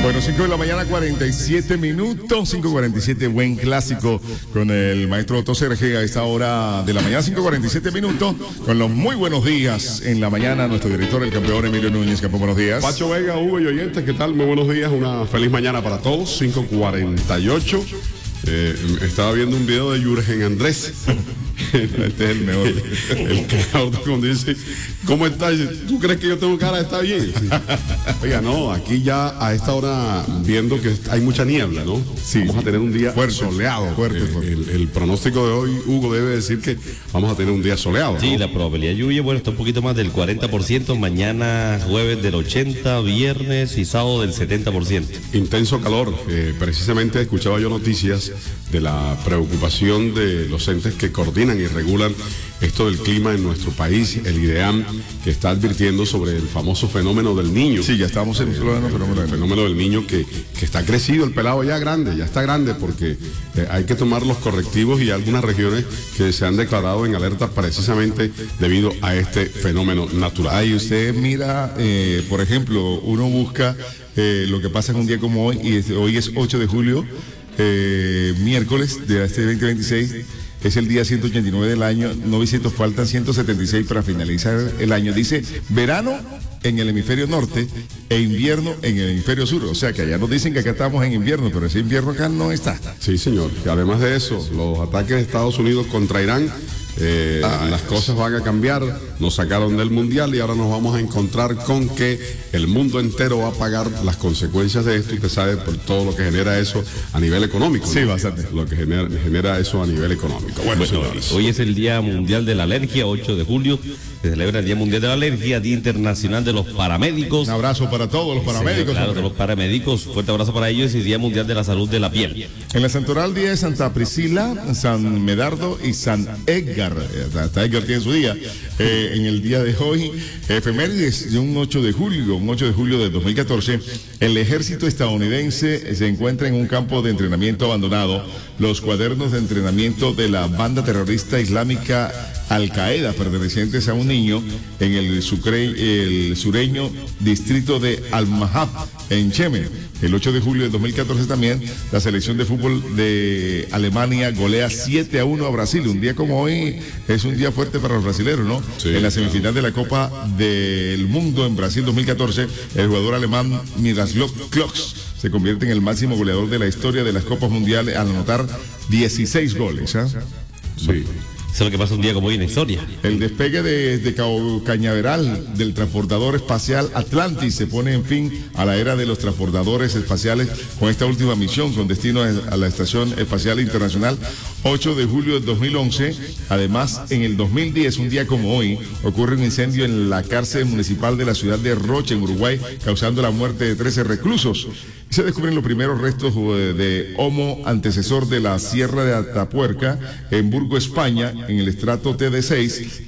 Bueno, 5 de la mañana, 47 minutos, 5:47, buen clásico con el maestro Otto Serge a esta hora de la mañana, 5:47 minutos, con los muy buenos días en la mañana, nuestro director, el campeón Emilio Núñez. Campeón, buenos días. Pacho Vega, Hugo y oyentes, ¿qué tal? Muy buenos días, una feliz mañana para todos, 5:48. Estaba viendo un video de Jürgen Andrés. Este es el mejor. El creador cuando dice, ¿cómo estás? ¿Tú crees que yo tengo cara de estar bien? Oiga, no, aquí ya a esta hora viendo que hay mucha niebla, ¿no? Sí, vamos a tener un día fuerte, soleado. Fuerte. El pronóstico de hoy, Hugo, debe decir que vamos a tener un día soleado, ¿no? Sí, la probabilidad de lluvia, bueno, está un poquito más del 40%, mañana jueves del 80%, viernes y sábado del 70%. Intenso calor. Precisamente escuchaba yo noticias de la preocupación de los entes que coordinan y regulan esto del clima en nuestro país, el IDEAM, que está advirtiendo sobre el famoso fenómeno del niño. Sí, ya estamos en el fenómeno del niño que está crecido, el pelado ya grande, ya está grande, porque hay que tomar los correctivos y hay algunas regiones que se han declarado en alerta precisamente debido a este fenómeno natural. Ahí usted mira, por ejemplo, uno busca lo que pasa en un día como hoy, y hoy es 8 de julio, miércoles de este 2026, es el día 189 del año, 900, faltan 176 para finalizar el año. Dice verano en el hemisferio norte e invierno en el hemisferio sur. O sea que allá nos dicen que acá estamos en invierno, pero ese invierno acá no está. Sí, señor. Y además de eso, los ataques de Estados Unidos contra Irán, las cosas van a cambiar. Nos sacaron del mundial y ahora nos vamos a encontrar con que el mundo entero va a pagar las consecuencias de esto. Usted sabe por todo lo que genera eso a nivel económico, ¿no? Sí, bastante. Lo que genera eso a nivel económico. Bueno, señores, hoy es el Día Mundial de la Alergia, 8 de julio. Se celebra el Día Mundial de la Alergia, Día Internacional de los Paramédicos. Un abrazo para todos los paramédicos. Sí, claro, de los paramédicos, fuerte abrazo para ellos, y Día Mundial de la Salud de la Piel. En la Santoral, día de Santa Priscila, San Medardo y San Edgar. Hasta Edgar tiene su día. En el día de hoy, efemérides de un 8 de julio de 2014, el ejército estadounidense se encuentra en un campo de entrenamiento abandonado. Los cuadernos de entrenamiento de la banda terrorista islámica Al-Qaeda, pertenecientes a un niño en el sureño distrito de Al-Mahab, en Yemen. El 8 de julio de 2014 también, la selección de fútbol de Alemania golea 7-1 a Brasil. Un día como hoy es un día fuerte para los brasileños, ¿no? Sí, en la semifinal de la Copa del Mundo en Brasil 2014, el jugador alemán Miroslav Klose se convierte en el máximo goleador de la historia de las Copas Mundiales al anotar 16 goles. sí. Eso es lo que pasa un día como hoy en la historia. El despegue de Cabo Cañaveral del transportador espacial Atlantis se pone en fin a la era de los transportadores espaciales con esta última misión con destino a la Estación Espacial Internacional, 8 de julio de 2011. Además, en el 2010, un día como hoy, ocurre un incendio en la cárcel municipal de la ciudad de Rocha, en Uruguay, causando la muerte de 13 reclusos. Y se descubren los primeros restos de Homo antecesor de la Sierra de Atapuerca, en Burgo, España, en el estrato TD6.